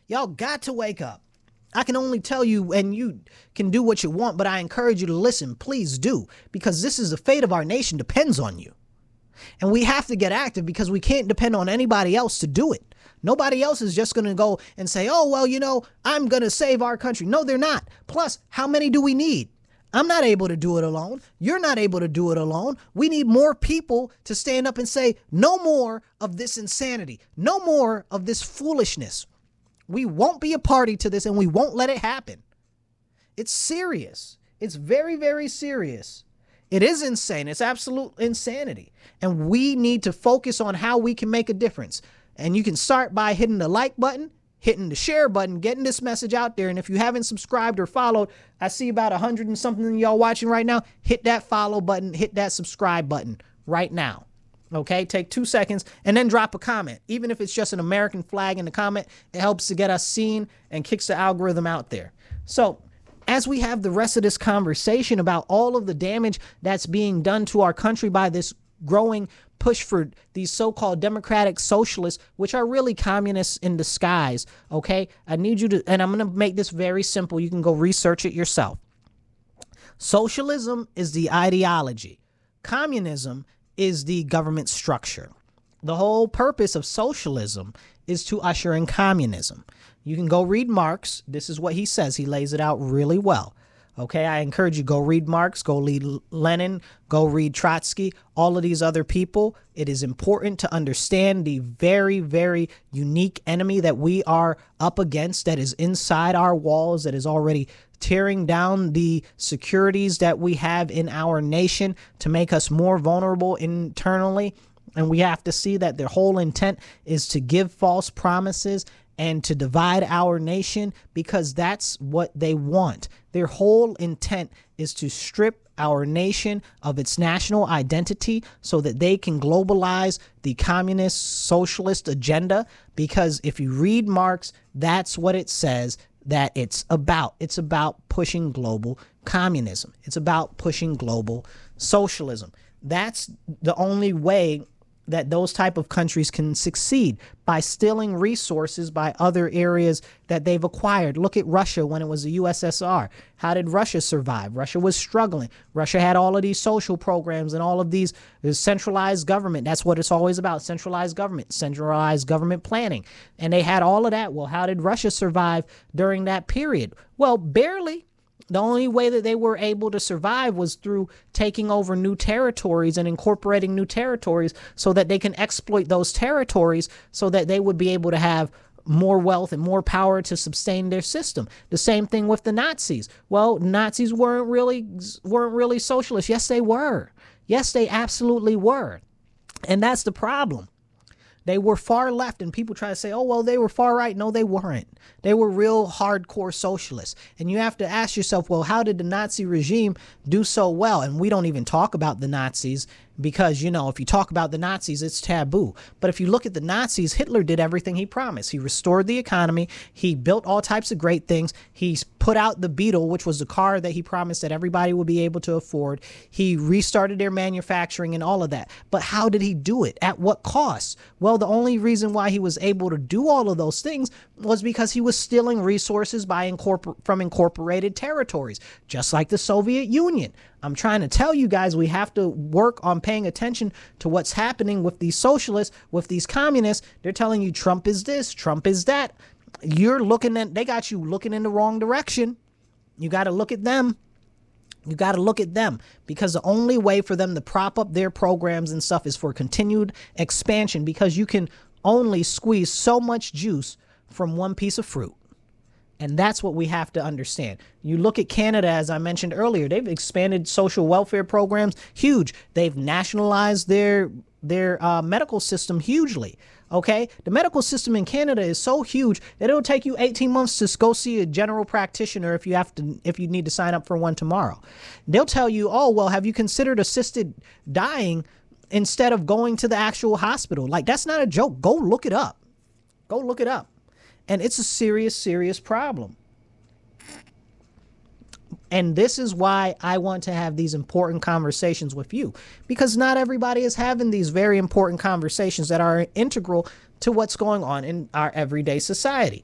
Y'all got to wake up. I can only tell you, and you can do what you want, but I encourage you to listen. Please do, because this is the fate of our nation depends on you. And we have to get active because we can't depend on anybody else to do it. Nobody else is just going to go and say, oh, well, I'm going to save our country. No, they're not. Plus, how many do we need? I'm not able to do it alone. You're not able to do it alone. We need more people to stand up and say, no more of this insanity. No more of this foolishness. We won't be a party to this, and we won't let it happen. It's serious. It's very, very serious. It is insane. It's absolute insanity. And we need to focus on how we can make a difference. And you can start by hitting the like button, hitting the share button, getting this message out there. And if you haven't subscribed or followed, I see about 100 and something of y'all watching right now. Hit that follow button, hit that subscribe button right now. Okay, take 2 seconds and then drop a comment. Even if it's just an American flag in the comment, it helps to get us seen and kicks the algorithm out there. So as we have the rest of this conversation about all of the damage that's being done to our country by this growing push for these so-called democratic socialists, which are really communists in disguise, okay? I need you to, and I'm going to make this very simple. You can go research it yourself. Socialism is the ideology. Communism is the government structure. The whole purpose of socialism is to usher in communism. You can go read Marx. This is what he says. He lays it out really well. Okay, I encourage you, go read Marx, go read Lenin, go read Trotsky, all of these other people. It is important to understand the very, very unique enemy that we are up against, that is inside our walls, that is already tearing down the securities that we have in our nation to make us more vulnerable internally. And we have to see that their whole intent is to give false promises and to divide our nation, because that's what they want. Their whole intent is to strip our nation of its national identity so that they can globalize the communist socialist agenda. Because if you read Marx, that's what it says that it's about. It's about pushing global communism. It's about pushing global socialism. That's the only way that those type of countries can succeed, by stealing resources by other areas that they've acquired. Look at Russia when it was the USSR. How did Russia survive? Russia was struggling. Russia had all of these social programs and all of these centralized government. That's what it's always about, centralized government planning. And they had all of that. Well, how did Russia survive during that period? Well, barely. The only way that they were able to survive was through taking over new territories and incorporating new territories so that they can exploit those territories so that they would be able to have more wealth and more power to sustain their system. The same thing with the Nazis. Well, Nazis weren't really socialists. Yes, they were. Yes, they absolutely were. And that's the problem. They were far left, and people try to say, oh, well, they were far right. No, they weren't. They were real hardcore socialists. And you have to ask yourself, well, how did the Nazi regime do so well? And we don't even talk about the Nazis because, if you talk about the Nazis, it's taboo. But if you look at the Nazis, Hitler did everything he promised. He restored the economy. He built all types of great things. He put out the Beetle, which was the car that he promised that everybody would be able to afford. He restarted their manufacturing and all of that. But how did he do it? At what cost? Well, the only reason why he was able to do all of those things was because he was stealing resources from incorporated territories, just like the Soviet Union. I'm trying to tell you guys, we have to work on paying attention to what's happening with these socialists, with these communists. They're telling you Trump is this, Trump is that. They got you looking in the wrong direction. You got to look at them. You got to look at them, because the only way for them to prop up their programs and stuff is for continued expansion, because you can only squeeze so much juice from one piece of fruit. And that's what we have to understand. You look at Canada, as I mentioned earlier, they've expanded social welfare programs huge. They've nationalized their medical system hugely. Okay, the medical system in Canada is so huge that it'll take you 18 months to go see a general practitioner if you need to sign up for one tomorrow. They'll tell you, oh, well, have you considered assisted dying instead of going to the actual hospital? Like, that's not a joke. Go look it up. Go look it up. And it's a serious, serious problem. And this is why I want to have these important conversations with you, because not everybody is having these very important conversations that are integral to what's going on in our everyday society.